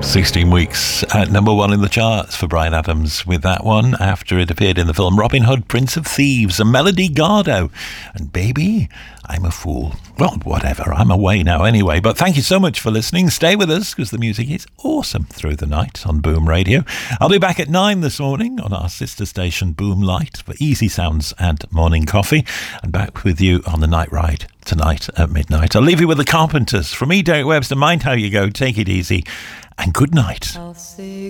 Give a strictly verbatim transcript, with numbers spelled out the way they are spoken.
sixteen weeks at number one in the charts for Bryan Adams with that one after it appeared in the film Robin Hood, Prince of Thieves, and Melody Gardot and Baby, I'm a Fool. Well, whatever, I'm away now anyway, but thank you so much for listening. Stay with us because the music is awesome through the night on Boom Radio. I'll be back at nine this morning on our sister station Boom Light for Easy Sounds and Morning Coffee, and back with you on the night ride tonight at midnight. I'll leave you with the Carpenters. From me, Derek Webster, mind how you go, take it easy, and good night. I'll see